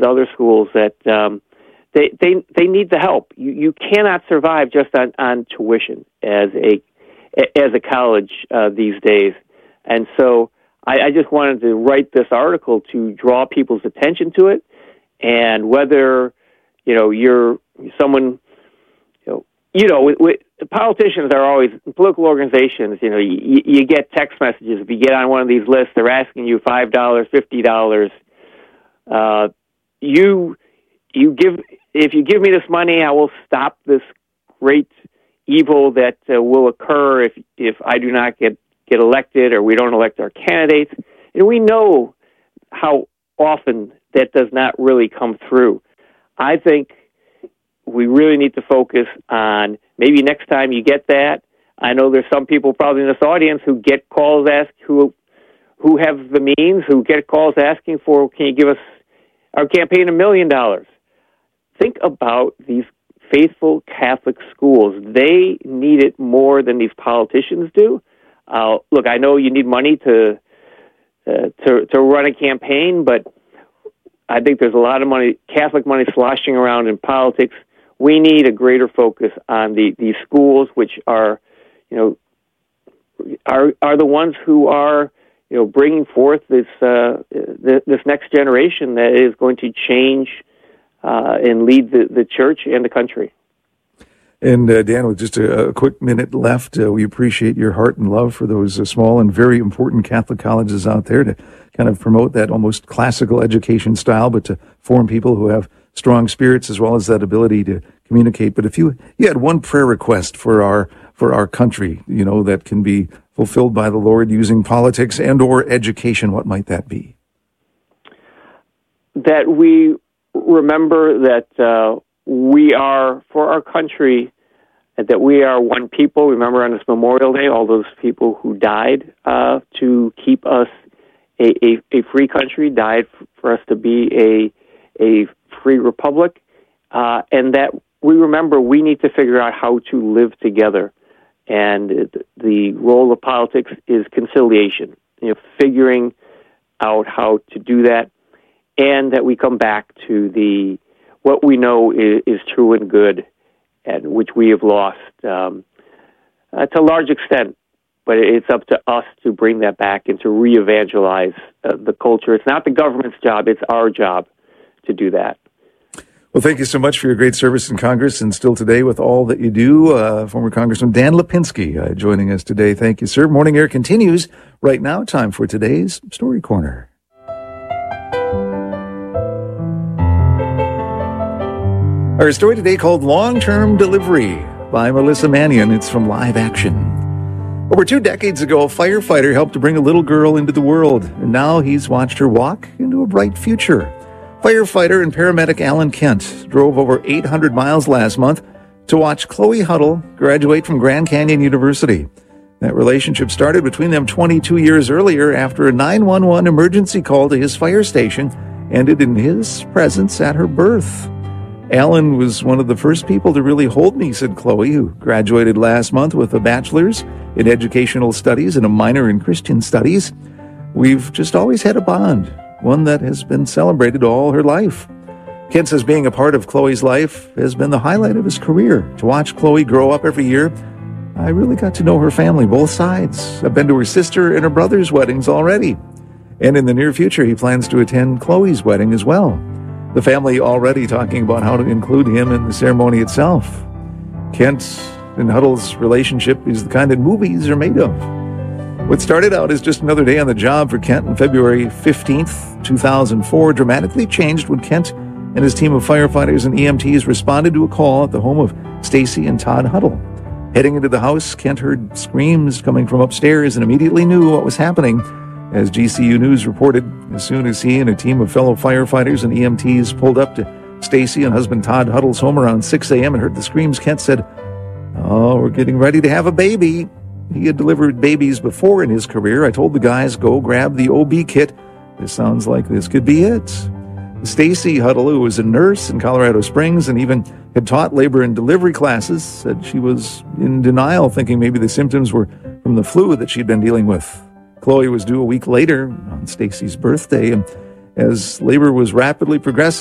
these other schools that they need the help. You cannot survive just on tuition as a college these days. And so I just wanted to write this article to draw people's attention to it. And whether you're someone, politicians are always, political organizations, you get text messages. If you get on one of these lists, they're asking you $5, $50. If you give me this money, I will stop this great evil that will occur if I do not get elected or we don't elect our candidates. And we know how often that does not really come through. I think we really need to focus on maybe next time you get that. I know there's some people probably in this audience who get calls who have the means, who get calls asking for, can you give us our campaign $1 million? Think about these faithful Catholic schools. They need it more than these politicians do. Look, I know you need money to run a campaign, but I think there's a lot of money, Catholic money, sloshing around in politics. We need a greater focus on these schools, which are the ones who are bringing forth this next generation that is going to change and lead the church and the country. And Dan, with just a quick minute left, we appreciate your heart and love for those small and very important Catholic colleges out there to kind of promote that almost classical education style, but to form people who have strong spirits as well as that ability to communicate. But if you had one prayer request for our country, that can be fulfilled by the Lord using politics and or education, what might that be? That we remember that we are, for our country, that we are one people. Remember on this Memorial Day, all those people who died to keep us a free country, died for us to be a free republic, and that we remember we need to figure out how to live together. And the role of politics is conciliation, figuring out how to do that, and that we come back to what we know is true and good, and which we have lost to a large extent. But it's up to us to bring that back and to re-evangelize the culture. It's not the government's job; it's our job to do that. Well, thank you so much for your great service in Congress and still today with all that you do. Former Congressman Dan Lipinski joining us today. Thank you, sir. Morning Air continues right now. Time for today's Story Corner. Our story today called Long-Term Delivery by Melissa Mannion. It's from Live Action. Over 2 decades ago, a firefighter helped to bring a little girl into the world, and now he's watched her walk into a bright future. Firefighter and paramedic Alan Kent drove over 800 miles last month to watch Chloe Huddle graduate from Grand Canyon University. That relationship started between them 22 years earlier after a 911 emergency call to his fire station ended in his presence at her birth. Alan was one of the first people to really hold me, said Chloe, who graduated last month with a bachelor's in educational studies and a minor in Christian studies. We've just always had a bond, one that has been celebrated all her life. Kent says being a part of Chloe's life has been the highlight of his career. To watch Chloe grow up every year, I really got to know her family, both sides. I've been to her sister and her brother's weddings already. And in the near future, he plans to attend Chloe's wedding as well. The family already talking about how to include him in the ceremony itself. Kent and Huddle's relationship is the kind that movies are made of. What started out as just another day on the job for Kent on February 15th, 2004, dramatically changed when Kent and his team of firefighters and EMTs responded to a call at the home of Stacy and Todd Huddle. Heading into the house, Kent heard screams coming from upstairs and immediately knew what was happening. As GCU News reported, as soon as he and a team of fellow firefighters and EMTs pulled up to Stacy and husband Todd Huddle's home around 6 a.m. and heard the screams, Kent said, "Oh, we're getting ready to have a baby." He had delivered babies before in his career. I told the guys, go grab the OB kit. This sounds like this could be it. Stacy Huddle, who was a nurse in Colorado Springs and even had taught labor and delivery classes, said she was in denial, thinking maybe the symptoms were from the flu that she'd been dealing with. Chloe was due a week later on Stacy's birthday, and as labor was rapidly progressing,